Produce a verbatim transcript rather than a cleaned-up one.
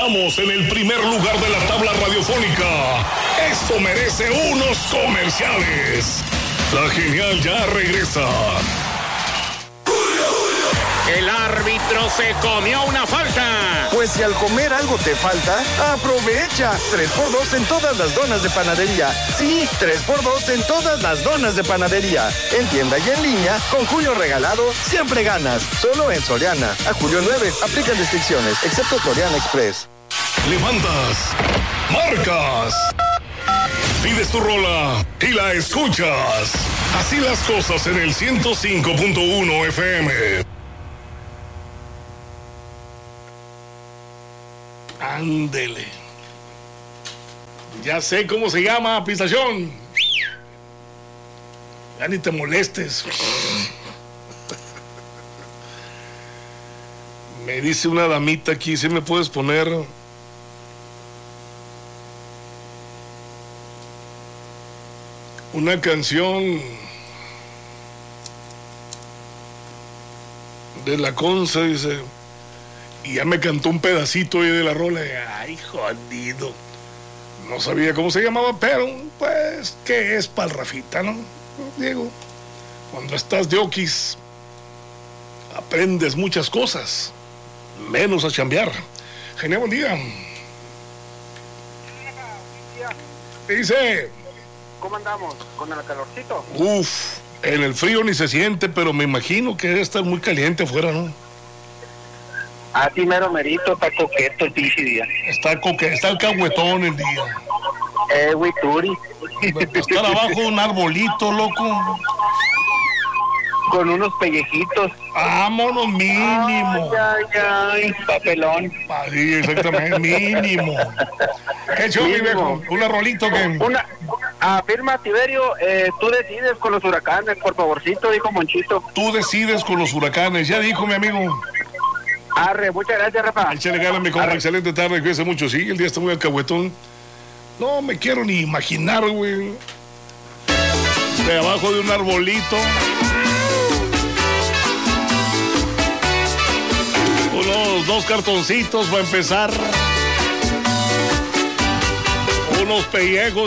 estamos en el primer lugar de la tabla radiofónica. Esto merece unos comerciales. La Genial ya regresa. El árbitro se comió una falta. Pues si al comer algo te falta, aprovecha. tres por dos en todas las donas de panadería. Sí, tres por dos en todas las donas de panadería. En tienda y en línea, con Julio regalado, siempre ganas. Solo en Soriana. A julio nueve, aplican restricciones, excepto Soriana Express. Levantas, marcas, pides tu rola y la escuchas. Así las cosas en el ciento cinco punto uno F M. Ándele. Ya sé cómo se llama, pistación. Ya ni te molestes. Me dice una damita aquí, ¿sí me puedes poner una canción de La Conce? Dice, y ya me cantó un pedacito ahí de la rola. Ay, jodido. No sabía cómo se llamaba, pero pues, ¿qué es pa'l Rafita, no? Diego, cuando estás de oquis, aprendes muchas cosas, menos a chambear. Genial, buen día. ¿Qué dice? ¿Cómo andamos? ¿Con el calorcito? Uf, en el frío ni se siente, pero me imagino que debe estar muy caliente afuera, ¿no? Así mero merito, está coqueto el pinche día. Está coque, está el cahuetón el día. Eh, Huituri. Estar abajo de un arbolito, loco. Con unos pellejitos. Vámonos, mínimo. Ay, ay, ay, papelón. Sí, exactamente, mínimo. ¿Qué show, mi viejo? ¿Un arrolito que? Una, afirma, Tiberio, eh, tú decides con los huracanes, por favorcito, dijo Monchito. Tú decides con los huracanes, ya dijo mi amigo. Arre, muchas gracias, Rafa. Échale ganas, mi compa, excelente tarde, cuídese mucho, sí, el día está muy alcahuetón. No me quiero ni imaginar, güey. De abajo de un arbolito. Unos dos cartoncitos para empezar. Unos pellejos.